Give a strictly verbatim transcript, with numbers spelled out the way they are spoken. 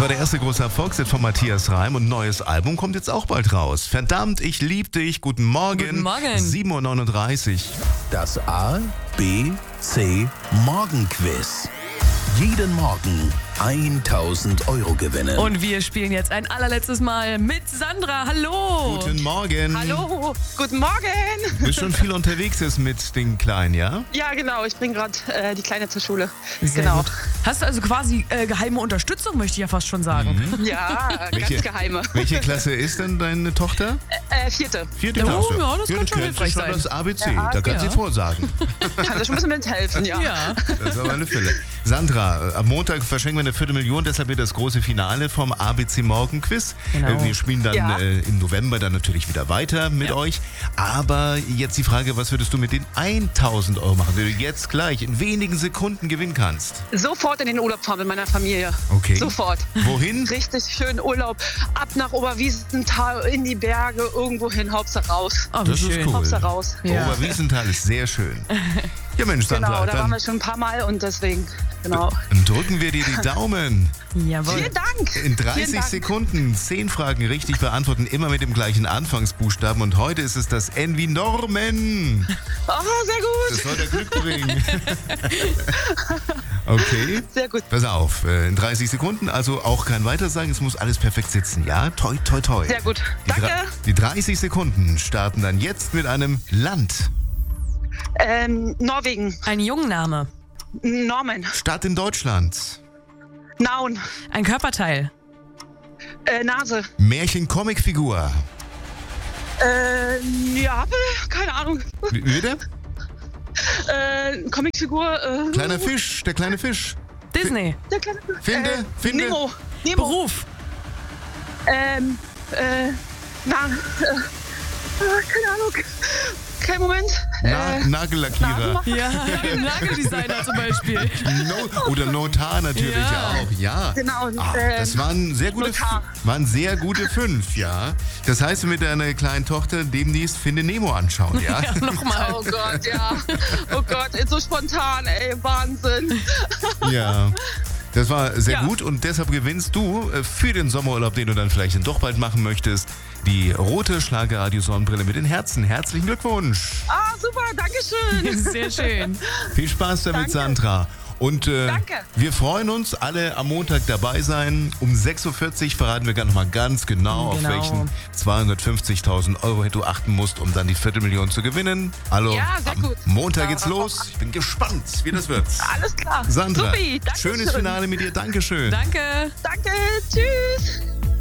war der erste große Erfolgshit von Matthias Reim und ein neues Album kommt jetzt auch bald raus. Verdammt, ich lieb dich. Guten Morgen. Guten Morgen. sieben Uhr neununddreißig. Das A, B, C Morgenquiz. Jeden Morgen tausend Euro gewinnen. Und wir spielen jetzt ein allerletztes Mal mit Sandra. Hallo. Guten Morgen. Hallo, guten Morgen. Du bist schon viel unterwegs jetzt mit den Kleinen, ja? Ja, genau, ich bringe gerade äh, die Kleine zur Schule. Sehr genau. gut. Hast du also quasi äh, geheime Unterstützung, möchte ich ja fast schon sagen. Mhm. Ja, Welche- ganz geheime. Welche Klasse ist denn deine Tochter? Äh, vierte. Vierte Oh, Klasse. ja, das kann du schon kennst hilfreich schon sein. das A B C, Ja, da kannst du ja. vorsagen. Kann dir schon ein bisschen mithelfen, ja. Ja. Das ist aber eine Fülle. Sandra, äh, am Montag verschenken wir eine Viertelmillion, deshalb wird das große Finale vom A B C Morgen Quiz. Genau. Äh, Wir spielen dann Ja. äh, im November dann natürlich wieder weiter mit Ja. euch. Aber jetzt die Frage, was würdest du mit den tausend Euro machen, wenn du jetzt gleich in wenigen Sekunden gewinnen kannst? Sofort in den Urlaub fahren mit meiner Familie. Okay. Sofort. Wohin? Richtig schön Urlaub. Ab nach Oberwiesenthal, in die Berge, irgendwo hin, Hauptsache raus. Oh, wie Das ist schön. cool. Hauptsache raus. Ja. Oberwiesenthal ist sehr schön. Ja Mensch, Sandra, Genau, da waren dann wir schon ein paar Mal und deswegen, genau. drücken wir dir die Daumen. Jawohl. Vielen Dank. In Vielen dreißig Dank. Sekunden zehn Fragen richtig beantworten, immer mit dem gleichen Anfangsbuchstaben. Und heute ist es das N wie Norman. Oh, sehr gut. Das soll der Glück bringen. Okay. Sehr gut. Pass auf, äh, in dreißig Sekunden, also auch kein Weitersagen, es muss alles perfekt sitzen, ja? Toi, toi, toi. Sehr gut. Die, Danke. dra- die dreißig Sekunden starten dann jetzt mit einem Land. Ähm, Norwegen. Ein Jungname. Norman. Stadt in Deutschland. Naun. Ein Körperteil. Äh, Nase. Märchen-Comicfigur. Äh, Neapel? Keine Ahnung. Wie- Bitte? Äh, Comicfigur. Äh, Kleiner Fisch, der kleine Fisch. Disney. Der kleine, Finde, äh, finde. Nemo. Nemo. Beruf. Ähm, äh, na, äh, äh, keine Ahnung. Kein Moment. Na, äh, Nagellackierer. Nasenmacher. Ja, Nageldesigner zum Beispiel. No, oder Notar natürlich Ja. auch, ja. Genau, Ah, ähm, das waren sehr gute, Notar. waren sehr gute fünf, ja. Das heißt, du mit deiner kleinen Tochter demnächst Finde Nemo anschauen, ja? Ja, nochmal. Oh Gott, ja. Oh Gott, so spontan, ey, Wahnsinn. Ja. Das war sehr Ja. gut und deshalb gewinnst du äh, für den Sommerurlaub, den du dann vielleicht dann doch bald machen möchtest, die rote Schlagerradio-Sonnenbrille mit den Herzen. Herzlichen Glückwunsch. Ah, super, Dankeschön. Sehr schön. Viel Spaß damit, Danke. Sandra. Und äh, Danke. wir freuen uns, alle am Montag dabei sein. Um sechs Uhr vierzig verraten wir noch mal ganz genau, Genau. auf welchen zweihundertfünfzigtausend Euro du achten musst, um dann die Viertelmillion zu gewinnen. Also Ja, sehr am gut. Montag Ja, geht's das los. Ich bin gespannt, wie das wird. Alles klar. Sandra, Supi, Dankeschön. schönes Finale mit dir. Dankeschön. Danke. Danke, tschüss.